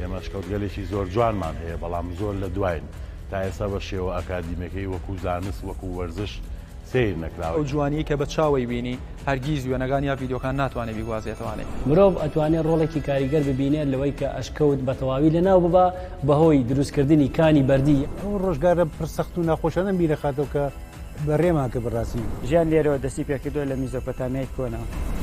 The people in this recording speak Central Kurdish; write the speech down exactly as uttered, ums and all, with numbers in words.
ئێمە شکەوتگەلێکی زۆر جوانمان هەیە بەڵام زۆر لە دوایین تا ئێستا بە شێوە ئەکادیمەکەی وەکو زانست وەکو وەرزش سیر نەکراوە. ئەو جوانی کە بە چاوی بینی هەرگیز وێنەکان یا ڤیدیۆکان ناتوانێت بیگوازێتوانێت. مرۆڤ ئەتوانێت ڕۆڵێکی کاریگەر ببینێت لەوەی کە ئەشکەوت بە تەواوی لەناو ببە بەهۆی دروستکردنی کانی بەردی. ئەو ڕۆژگارە پرسەخت و ناخۆشانە بیرە خاتەوە کە بەڕێمان کە بەڕاستی ژیان لێرەوە دەستی پێکردووە لە میزۆپۆتامیای کۆنا.